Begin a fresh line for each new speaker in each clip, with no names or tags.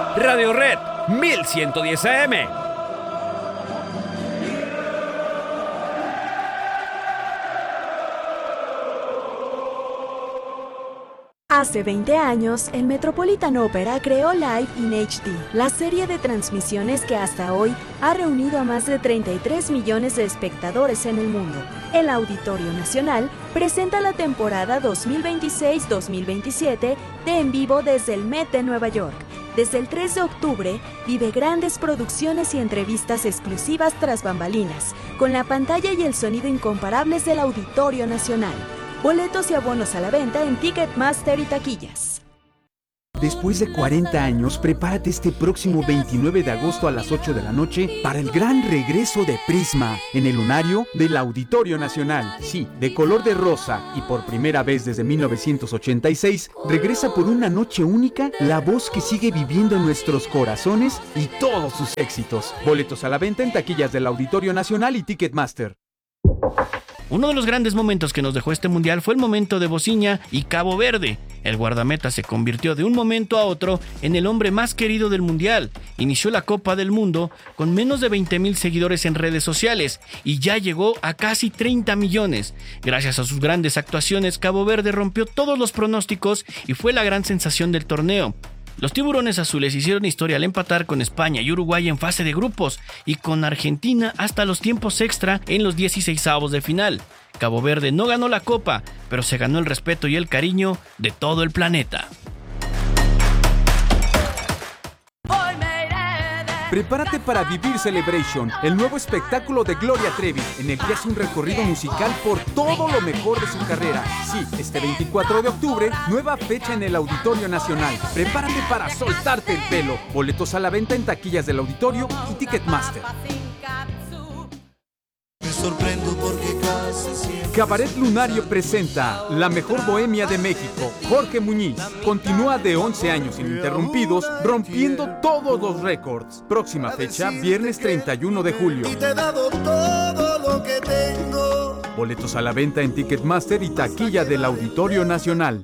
Radio Red 1110 AM.
Hace 20 años, el Metropolitan Opera creó Live in HD, la serie de transmisiones que hasta hoy ha reunido a más de 33 millones de espectadores en el mundo. El Auditorio Nacional presenta la temporada 2026-2027 de En Vivo desde el Met de Nueva York. Desde el 3 de octubre, vive grandes producciones y entrevistas exclusivas tras bambalinas, con la pantalla y el sonido incomparables del Auditorio Nacional. Boletos y abonos a la venta en Ticketmaster y taquillas.
Después de 40 años, prepárate este próximo 29 de agosto a las 8 de la noche para el gran regreso de Prisma en el lunario del Auditorio Nacional. Sí, de color de rosa y por primera vez desde 1986, regresa por una noche única la voz que sigue viviendo en nuestros corazones y todos sus éxitos. Boletos a la venta en taquillas del Auditorio Nacional y Ticketmaster.
Uno de los grandes momentos que nos dejó este mundial fue el momento de Bociña y Cabo Verde. El guardameta se convirtió de un momento a otro en el hombre más querido del mundial. Inició la Copa del Mundo con menos de 20,000 seguidores en redes sociales y ya llegó a casi 30 millones. Gracias a sus grandes actuaciones, Cabo Verde rompió todos los pronósticos y fue la gran sensación del torneo. Los tiburones azules hicieron historia al empatar con España y Uruguay en fase de grupos y con Argentina hasta los tiempos extra en los 16avos de final. Cabo Verde no ganó la copa, pero se ganó el respeto y el cariño de todo el planeta.
Prepárate para vivir Celebration, el nuevo espectáculo de Gloria Trevi, en el que hace un recorrido musical por todo lo mejor de su carrera. Sí, este 24 de octubre, nueva fecha en el Auditorio Nacional. Prepárate para soltarte el pelo. Boletos a la venta en taquillas del Auditorio y Ticketmaster.
Me sorprendo porque casi siempre...
Cabaret Lunario presenta La Mejor Bohemia de México. Jorge Muñiz continúa de 11 años ininterrumpidos, rompiendo todos los récords. Próxima fecha, viernes 31 de julio.
Y te he dado todo lo que tengo.
Boletos a la venta en Ticketmaster y taquilla del Auditorio Nacional.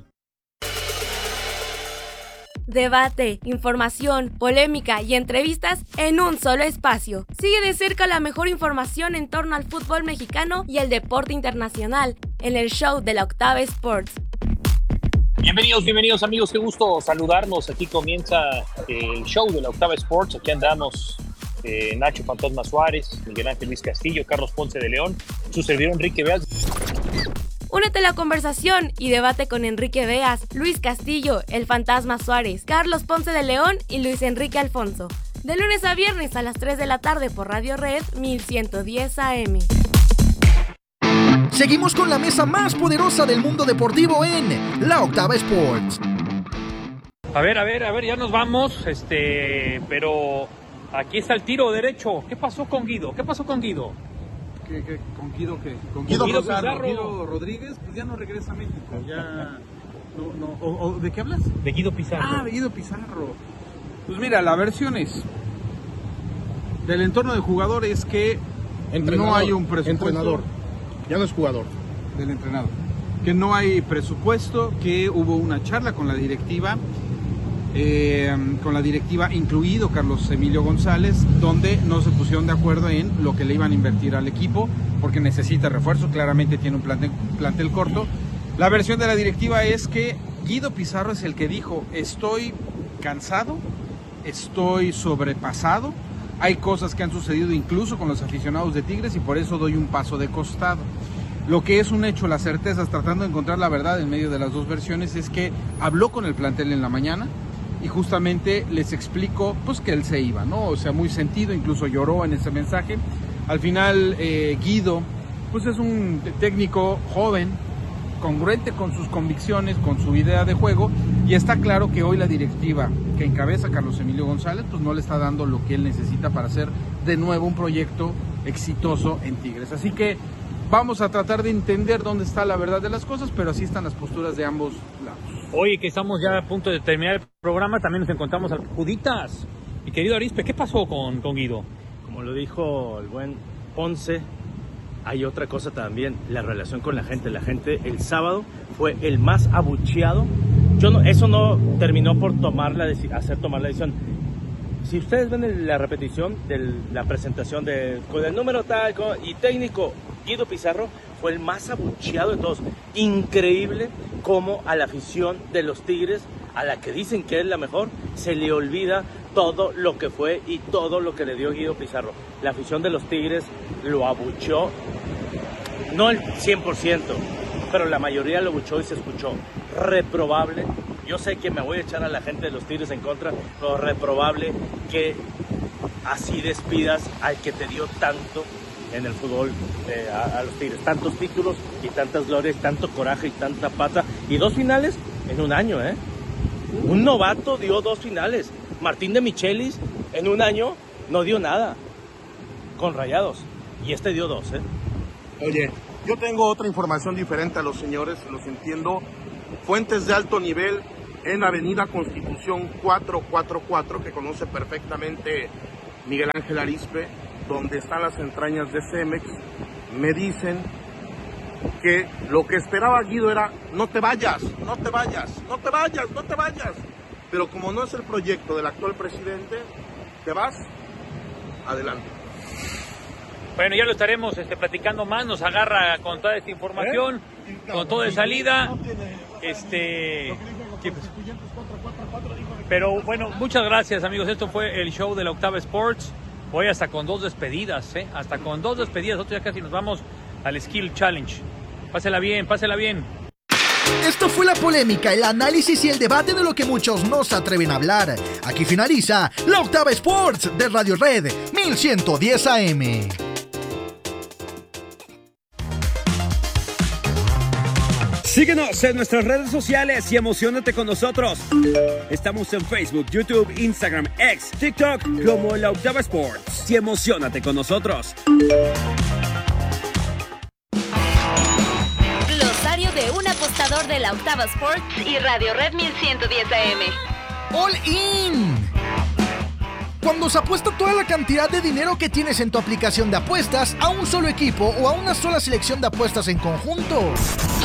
Debate, información, polémica y entrevistas en un solo espacio. Sigue de cerca la mejor información en torno al fútbol mexicano y el deporte internacional en el show de la Octava Sports.
Bienvenidos amigos, qué gusto saludarnos. Aquí comienza el show de la Octava Sports. Aquí andamos Nacho Fantasma Suárez, Miguel Ángel Luis Castillo, Carlos Ponce de León, su servidor Enrique Beas.
Únete a la conversación y debate con Enrique Beas, Luis Castillo, el Fantasma Suárez, Carlos Ponce de León y Luis Enrique Alfonso. De lunes a viernes a las 3 de la tarde por Radio Red 1110 AM.
Seguimos con la mesa más poderosa del mundo deportivo en la Octava Sports.
A ver, ya nos vamos, pero aquí está el tiro derecho. ¿Qué pasó con Guido? ¿Con Guido qué? ¿Con Guido
Rodríguez? Pues ya no regresa a México. Ya no. ¿De qué hablas?
De Guido Pizarro.
De Guido Pizarro. Pues mira, la versión es del entorno del jugador es que no hay un presupuesto.
Entrenador. Ya no es jugador.
Del entrenador. Que no hay presupuesto, que hubo una charla con la directiva. Incluido Carlos Emilio González, donde no se pusieron de acuerdo en lo que le iban a invertir al equipo, porque necesita refuerzo, claramente tiene un plantel corto. La versión de la directiva es que Guido Pizarro es el que dijo: estoy cansado, estoy sobrepasado, hay cosas que han sucedido incluso con los aficionados de Tigres y por eso doy un paso de costado. Lo que es un hecho, las certezas, tratando de encontrar la verdad en medio de las dos versiones, es que habló con el plantel en la mañana y justamente les explicó pues que él se iba, ¿no? O sea, muy sentido, incluso lloró en ese mensaje. Al final Guido pues es un técnico joven, congruente con sus convicciones, con su idea de juego, y está claro que hoy la directiva que encabeza Carlos Emilio González pues no le está dando lo que él necesita para hacer de nuevo un proyecto exitoso en Tigres. Así que vamos a tratar de entender dónde está la verdad de las cosas, pero así están las posturas de ambos lados.
Hoy que estamos ya a punto de terminar el programa, también nos encontramos al Juditas. Mi querido Arispe, ¿qué pasó con Guido?
Como lo dijo el buen Ponce, hay otra cosa también, la relación con la gente. La gente el sábado fue el más abucheado. Eso no terminó por hacer tomar la decisión. Si ustedes ven la repetición de la presentación con el número tal y técnico, Guido Pizarro fue el más abucheado de todos. Increíble cómo a la afición de los Tigres, a la que dicen que es la mejor, se le olvida todo lo que fue y todo lo que le dio Guido Pizarro. La afición de los Tigres lo abucheó, no el 100%, pero la mayoría lo abucheó y se escuchó. Reprobable. Yo sé que me voy a echar a la gente de los Tigres en contra, pero reprobable que así despidas al que te dio tanto en el fútbol a los Tigres. Tantos títulos y tantas glorias, tanto coraje y tanta pata. Y 2 finales en un año, ¿eh? Un novato dio 2 finales. Martín de Michelis en un año no dio nada con Rayados. Y este dio 2, ¿eh?
Oye, yo tengo otra información diferente a los señores, los entiendo. Fuentes de alto nivel en Avenida Constitución 444, que conoce perfectamente Miguel Ángel Arizpe, donde están las entrañas de Cemex, me dicen que lo que esperaba Guido era no te vayas, no te vayas, no te vayas, no te vayas. Pero como no es el proyecto del actual presidente, te vas, adelante.
Bueno, ya lo estaremos platicando más, nos agarra con toda esta información, con todo de salida. Pero bueno, muchas gracias, amigos. Esto fue el show de la Octava Sports. Hoy hasta con 2 despedidas, hasta con 2 despedidas. Nosotros ya casi nos vamos al Skill Challenge. Pásela bien, pásela bien.
Esto fue la polémica, el análisis y el debate de lo que muchos no se atreven a hablar. Aquí finaliza la Octava Sports de Radio Red 1110 AM.
Síguenos en nuestras redes sociales y emocionate con nosotros. Estamos en Facebook, YouTube, Instagram, X, TikTok como La Octava Sports. Y emocionate con nosotros.
Glosario de un apostador de La Octava Sports y Radio Red 1110 AM.
All in. Cuando se apuesta toda la cantidad de dinero que tienes en tu aplicación de apuestas a un solo equipo o a una sola selección de apuestas en conjunto.